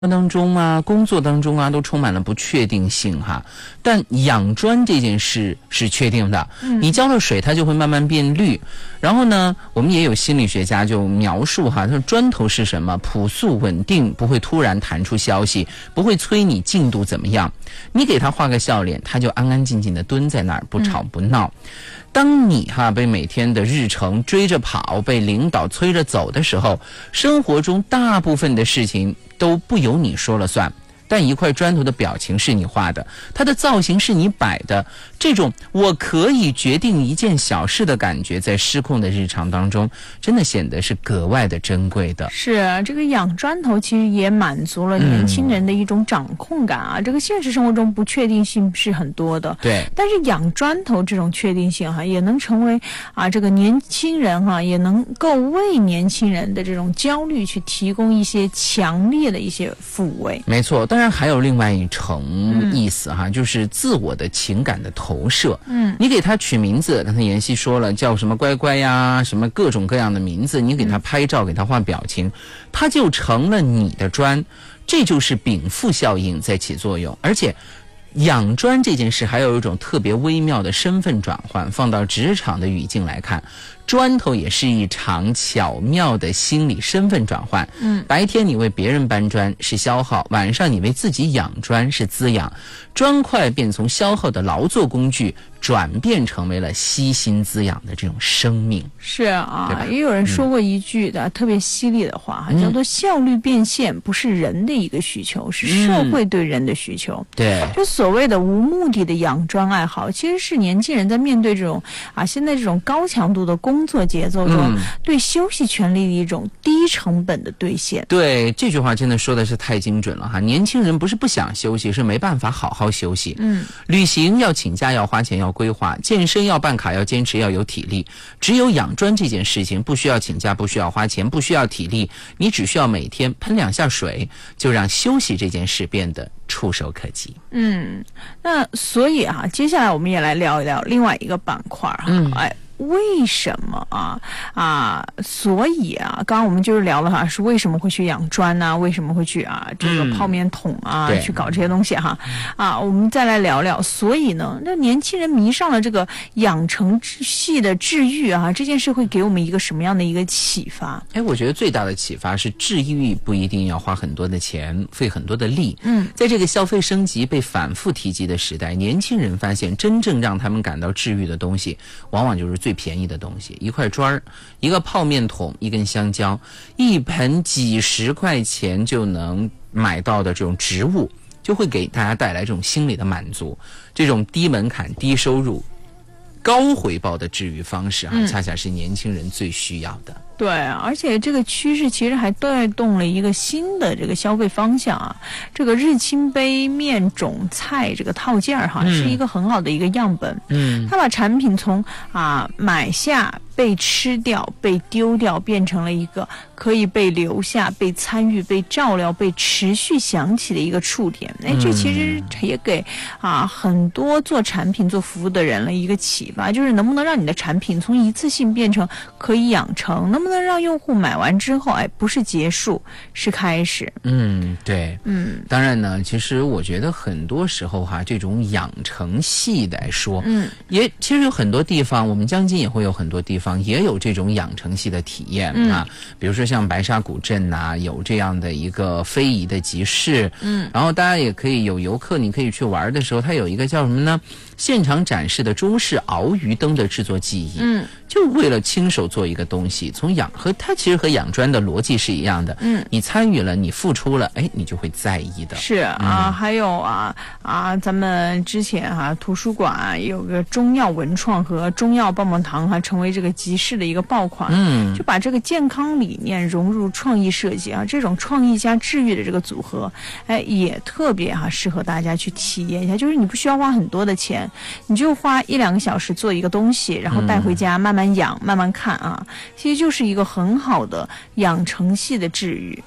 当中啊，工作当中啊，都充满了不确定性哈。但养砖这件事是确定的，你浇了水，它就会慢慢变绿。然后呢，我们也有心理学家就描述哈，他说砖头是什么？朴素稳定，不会突然弹出消息，不会催你进度怎么样。你给他画个笑脸，他就安安静静的蹲在那儿，不吵不闹。当你被每天的日程追着跑，被领导催着走的时候，生活中大部分的事情都不由你说了算。但一块砖头的表情是你画的，它的造型是你摆的，这种我可以决定一件小事的感觉，在失控的日常当中，真的显得是格外的珍贵的。 是这个养砖头其实也满足了年轻人的一种掌控感啊。这个现实生活中不确定性是很多的， 对， 但是养砖头这种确定性也能成为这个年轻人也能够为年轻人的这种焦虑去提供一些强烈的一些抚慰。 没错，当然还有另外一层意思就是自我的情感的投射。你给他取名字，刚才妍希说了，叫什么乖乖呀，什么各种各样的名字，你给他拍照，给他画表情，他就成了你的砖，这就是禀赋效应在起作用。而且养砖这件事还有一种特别微妙的身份转换，放到职场的语境来看，砖头也是一场巧妙的心理身份转换。白天你为别人搬砖是消耗，晚上你为自己养砖是滋养，砖块便从消耗的劳作工具转变成为了悉心滋养的这种生命。 是啊，也有人说过一句的特别犀利的话，叫做效率变现不是人的一个需求，是社会对人的需求。 对， 就所谓的无目的的养砖爱好，其实是年轻人在面对这种现在这种高强度的工作节奏中，对休息权利的一种低成本的兑现。 对，这句话真的说的是太精准了哈！年轻人不是不想休息，是没办法好好休息。旅行要请假，要花钱，要规划；健身要办卡，要坚持，要有体力。只有养砖这件事情，不需要请假，不需要花钱，不需要体力，你只需要每天喷2下水，就让休息这件事变得触手可及。 那所以接下来我们也来聊一聊另外一个板块为什么所以刚刚我们就是聊了是为什么会去养砖为什么会去这个泡面桶去搞这些东西我们再来聊聊，所以呢，那年轻人迷上了这个养成系的治愈这件事会给我们一个什么样的一个启发？ 我觉得最大的启发是治愈不一定要花很多的钱，费很多的力。在这个消费升级被反复提及的时代，年轻人发现真正让他们感到治愈的东西，往往就是最便宜的东西，一块砖，一个泡面桶，一根香蕉，一盆几十块钱就能买到的这种植物，就会给大家带来这种心理的满足。这种低门槛、低收入、高回报的治愈方式恰恰是年轻人最需要的。 对，而且这个趋势其实还带动了一个新的这个消费方向这个日清杯面种菜这个套件是一个很好的一个样本。它把产品从买下、被吃掉、被丢掉，变成了一个可以被留下、被参与、被照料、被持续想起的一个触点。这其实也给很多做产品、做服务的人了一个启发，就是能不能让你的产品从一次性变成可以养成，能不能让用户买完之后不是结束，是开始。 对，当然呢，其实我觉得很多时候这种养成系来说，也其实有很多地方，我们江津也会有很多地方也有这种养成系的体验比如说像白沙古镇有这样的一个非遗的集市。然后大家也可以有游客，你可以去玩的时候，它有一个叫什么呢？现场展示的中式熬鱼灯的制作技艺。就为了亲手做一个东西，它其实和养砖的逻辑是一样的。你参与了，你付出了，你就会在意的。 是还有咱们之前图书馆有个中药文创和中药棒棒糖成为这个集市的一个爆款。就把这个健康理念融入创意设计这种创意加治愈的这个组合，也特别适合大家去体验一下。就是你不需要花很多的钱，你就花1-2个小时做一个东西，然后带回家慢慢养、慢慢看其实就是一个很好的养成系的治愈。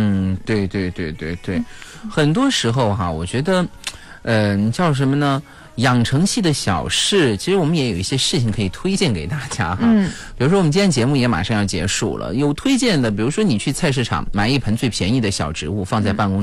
对， 很多时候我觉得叫什么呢？ 养成系的小事，其实我们也有一些事情可以推荐给大家哈。比如说我们今天节目也马上要结束了，有推荐的，比如说你去菜市场买一盆最便宜的小植物放在办公